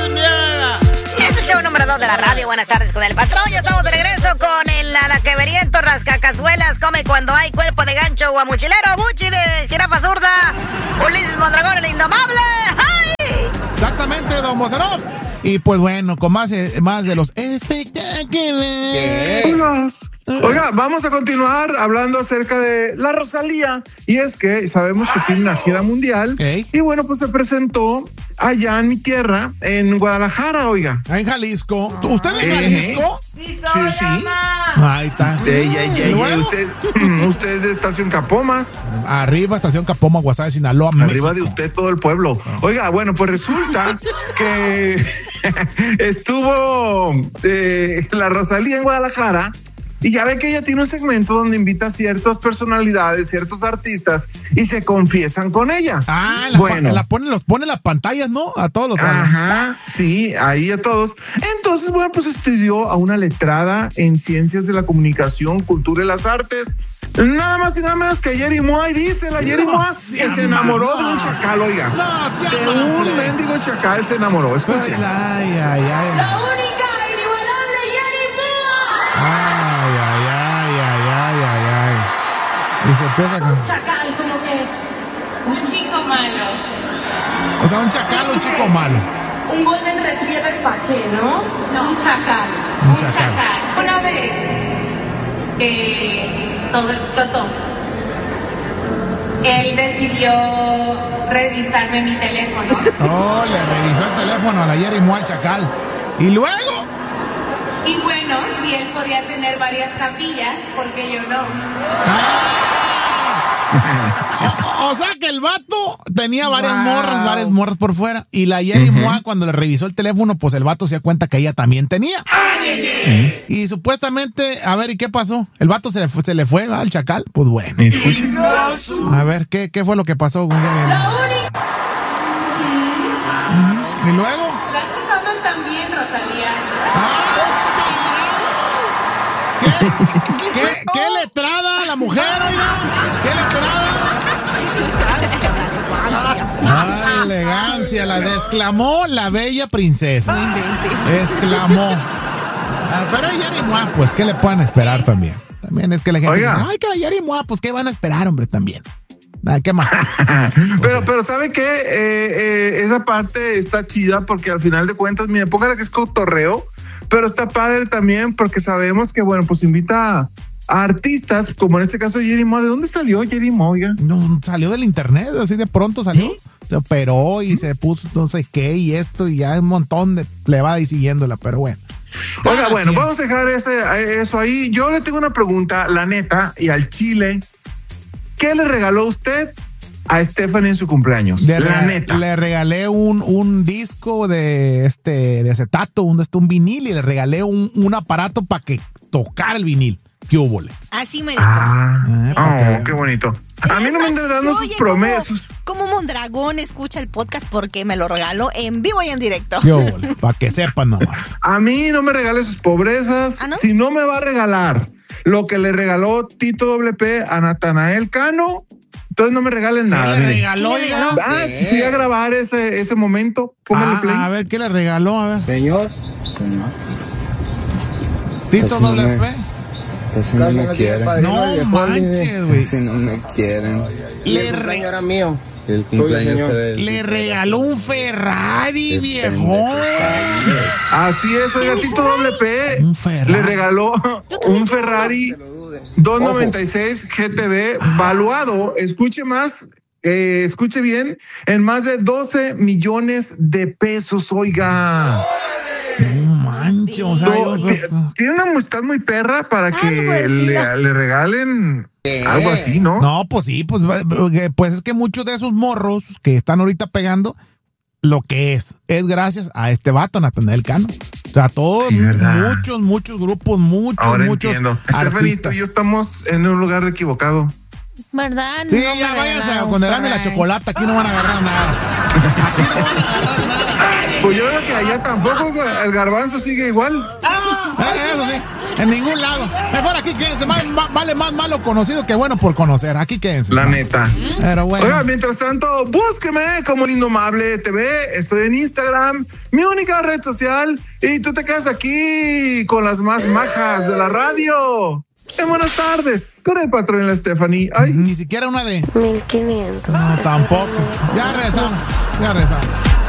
Es el show número 2 de la radio. Buenas tardes con el patrón. Ya estamos de regreso con el anaqueveriento rascacazuelas. Come cuando hay cuerpo de gancho guamuchilero. Buchi de jirafa zurda. Ulises Mondragón, el indomable. ¡Ay! Exactamente, don Mozenov. Y pues bueno, con más de los espectáculos. Oiga, vamos a continuar hablando acerca de la Rosalía. Y es que sabemos que tiene una gira mundial. Y bueno, pues se presentó allá en mi tierra, en Guadalajara, oiga. En Jalisco. ¿Usted de Jalisco? Sí, sí. Ahí está. Usted es de Estación Capomas. Arriba, Estación Capoma, Guasave, Sinaloa. Arriba México. de usted todo el pueblo. Oiga, bueno, pues resulta que estuvo la Rosalía en Guadalajara. Y ya ve que ella tiene un segmento donde invita a ciertas personalidades, ciertos artistas y se confiesan con ella. Ah, los pone en las pantallas, ¿no? A todos los. Ajá, sí, ahí a todos. Entonces, bueno, pues estudió a una letrada en ciencias de la comunicación, cultura y las artes. Nada más y nada menos que Yeri Mua. Y dice la Yeri Mua que se enamoró de un chacal, oiga. De un mendigo chacal se enamoró. Escuchen. Ay. La única e inigualable Yeri Mua. Y se empieza con. Un chacal, como que un chico malo. O sea, un chacal, un chico malo. Un golden retriever, ¿pa' qué, no? No, un chacal. Un chacal. Una vez todo explotó, él decidió revisarme mi teléfono. Oh, le revisó el teléfono a la Yeri Mua al chacal. ¿Y luego? Y bueno, si él podía tener varias capillas, ¿por qué yo no? O sea que el vato tenía varias morras por fuera. Y la Yeri Mua, cuando le revisó el teléfono, pues el vato se da cuenta que ella también tenía. Y supuestamente, a ver, ¿y qué pasó? El vato se le fue al chacal. Pues bueno. A ver, ¿qué fue lo que pasó con Yeri Mua? ¿Y luego? Las que aman también, Rosalía. ¿Qué letrada la mujer, oiga? ¿Qué letrada? ¡Ah, elegancia! La exclamó la bella princesa. No inventes. Exclamó. Pero Yeri Mua, pues, ¿qué le pueden esperar también? También es que la gente dice, ay, que la Yeri Mua, pues, ¿qué van a esperar, hombre, también? ¿Qué más? pero ¿sabe qué? Esa parte está chida porque al final de cuentas, mire, póngale que es cotorreo, pero está padre también porque sabemos que, bueno, pues invita a artistas, como en este caso Yeri Mua. ¿De dónde salió Yeri Mua, oiga? No, salió del internet, así de pronto salió. Se operó y se puso no sé qué y esto y ya un montón de plebada y siguiéndola, pero bueno. Oiga, bueno, vamos a dejar eso ahí. Yo le tengo una pregunta, la neta, y al chile. ¿Qué le regaló usted a Stephanie en su cumpleaños? La neta. Le regalé un disco de acetato, un vinil, y le regalé un aparato para que tocara el vinil. ¿Qué húbole? Así me qué bonito. A mí no me andan dando sus promesas. Como Mondragón escucha el podcast porque me lo regaló en vivo y en directo. ¿Qué húbole? Para que sepan nomás. A mí no me regale sus pobrezas. ¿Ah, no? Si no me va a regalar lo que le regaló Tito WP a Natanael Cano, entonces no me regalen nada. ¿Qué le regaló? Sí, a grabar ese momento. Póngale play. A ver, ¿qué le regaló? A ver. Señor. Tito WP. Si no me quieren. No manches, güey. Si no me quieren. Le mío. El cumpleaños le regaló un Ferrari, viejo. Así es, oiga, Tito WP. Un Ferrari. Le regaló un Ferrari 296 GTB valuado, escuche bien, en más de 12 millones de pesos, oiga. No manches, o sea, tiene una amistad muy perra para que le regalen algo así, ¿no? No, pues sí, pues es que muchos de esos morros que están ahorita pegando, lo que es gracias a este vato, Natanael Cano. O sea, todos, sí, muchos grupos, Ahora muchos entiendo. Stephanie, tú y yo estamos en un lugar equivocado. ¿Verdad? Sí, no, ya váyanse con el de la chocolate, aquí no van a agarrar nada. Aquí no van a agarrar nada. Pues yo creo que allá tampoco el garbanzo sigue igual. Eso sí. En ningún lado. Mejor aquí quédense. Vale más malo conocido que bueno por conocer. Aquí quédense. La neta. Pero bueno. Oiga, mientras tanto, búsqueme como El Indomable TV. Estoy en Instagram, mi única red social. Y tú te quedas aquí con las más majas de la radio. Buenas tardes, con el patrón y la Stephanie. Ay. Ni siquiera una de 1500. No, tampoco. Ya regresamos.